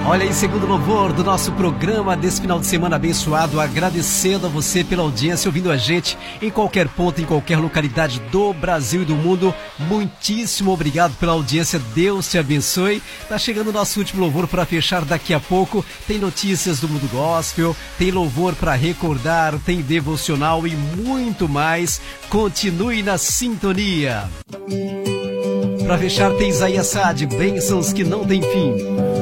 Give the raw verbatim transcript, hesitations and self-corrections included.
Olha aí, segundo louvor do nosso programa desse final de semana abençoado, agradecendo a você pela audiência, ouvindo a gente em qualquer ponto, em qualquer localidade do Brasil e do mundo. Muitíssimo obrigado pela audiência, Deus te abençoe. Tá chegando o nosso último louvor para fechar daqui a pouco. Tem notícias do mundo gospel, tem louvor para recordar, tem devocional e muito mais. Continue na sintonia. Para fechar, tem Isaías Sade, bênçãos que não tem fim.